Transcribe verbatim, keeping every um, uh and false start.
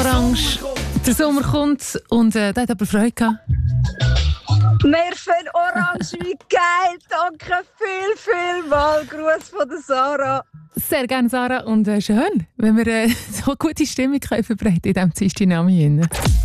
Orange. Der Sommer kommt und äh, der hat aber Freude gehabt. Wir finden Orange wie geil. Danke viel, viel mal. Gruß von der Sarah. Sehr gerne, Sarah. Und äh, schön, wenn wir äh, so eine gute Stimmung können verbreiten in diesem Dienstagnachmittag.